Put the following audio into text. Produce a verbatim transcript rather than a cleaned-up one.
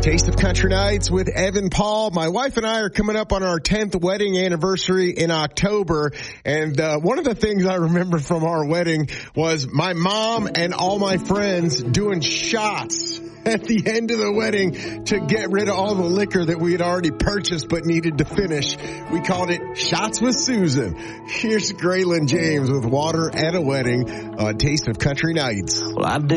Taste of Country Nights with Evan Paul. My wife and I are coming up on our tenth wedding anniversary in October. And uh, one of the things I remember from our wedding was my mom and all my friends doing shots at the end of the wedding to get rid of all the liquor that we had already purchased but needed to finish. We called it Shots with Susan. Here's Graylin James with Water at a Wedding on Taste of Country Nights. Well, I do.